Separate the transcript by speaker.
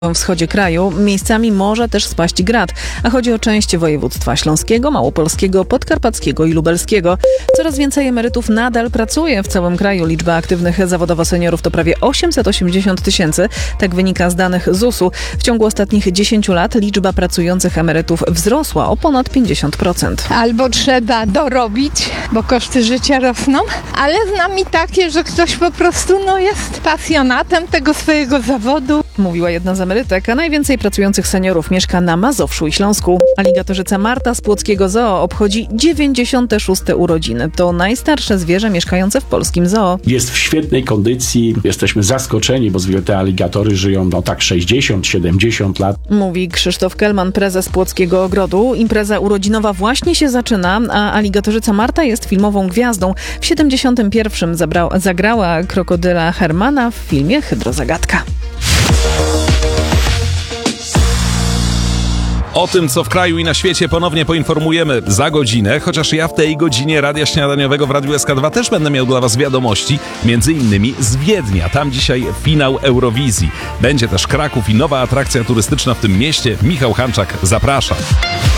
Speaker 1: wschodzie kraju miejscami może też spaść grad, a chodzi o część województwa śląskiego, małopolskiego, podkarpackiego i lubelskiego. Coraz więcej emerytów nadal pracuje w całym kraju. Liczba aktywnych zawodowo seniorów to prawie 880 000, tak wynika z danych ZUS-u. W ciągu ostatnich 10 lat liczba pracujących emerytów wzrosła o ponad 50%.
Speaker 2: Albo trzeba dorobić, bo koszty życia rosną, ale znam i takie, że ktoś po prostu jest pasjonatem tego swojego zawodu.
Speaker 1: Mówiła jedna z emerytek, a najwięcej pracujących seniorów mieszka na Mazowszu i Śląsku. Aligatorzyca Marta z Płockiego Zoo obchodzi 96. urodziny. To najstarsze zwierzę mieszkające w polskim zoo.
Speaker 3: Jest w świetnej kondycji. Jesteśmy zaskoczeni, bo zwykle te aligatory żyją 60-70 lat.
Speaker 1: Mówi Krzysztof Kelman, prezes Płockiego Ogrodu. Impreza urodzinowa właśnie się zaczyna, a aligatorzyca Marta jest filmową gwiazdą. W 71. zagrała krokodyla Hermana w filmie Hydrozagadka.
Speaker 4: O tym, co w kraju i na świecie, ponownie poinformujemy za godzinę, chociaż ja w tej godzinie Radia Śniadaniowego w Radiu SK2 też będę miał dla Was wiadomości, między innymi z Wiednia. Tam dzisiaj finał Eurowizji. Będzie też Kraków i nowa atrakcja turystyczna w tym mieście. Michał Hanczak, zapraszam.